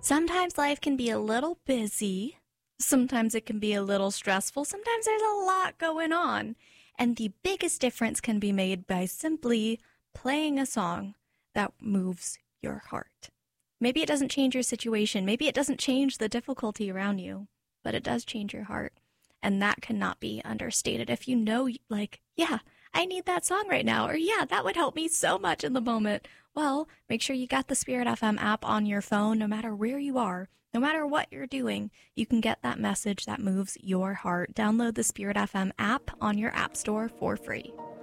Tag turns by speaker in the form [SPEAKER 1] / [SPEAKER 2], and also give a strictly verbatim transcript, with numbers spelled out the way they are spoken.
[SPEAKER 1] Sometimes life can be a little busy. Sometimes it can be a little stressful. Sometimes there's a lot going on. And the biggest difference can be made by simply playing a song that moves your heart. Maybe it doesn't change your situation. Maybe it doesn't change the difficulty around you, but it does change your heart. And that cannot be understated. If you know, like, yeah, I need that song right now, or yeah, that would help me so much in the moment. Well, make sure you got the Spirit F M app on your phone. No matter where you are, no matter what you're doing, you can get that message that moves your heart. Download the Spirit F M app on your app store for free.